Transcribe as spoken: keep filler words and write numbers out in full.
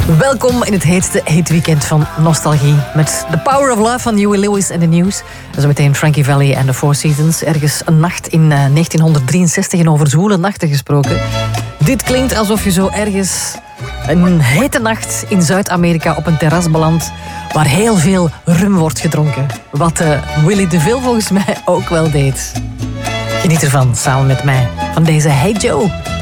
Welkom in het heetste heetweekend van nostalgie. Met The Power of Love van Huey Lewis en The News. En zo meteen Frankie Valli en The Four Seasons. Ergens een nacht in uh, negentienhonderddrieënzestig en over zwoele nachten gesproken. Dit klinkt alsof je zo ergens een hete nacht in Zuid-Amerika op een terras belandt waar heel veel rum wordt gedronken. Wat uh, Willy DeVille volgens mij ook wel deed. Geniet ervan samen met mij van deze Hey Joe.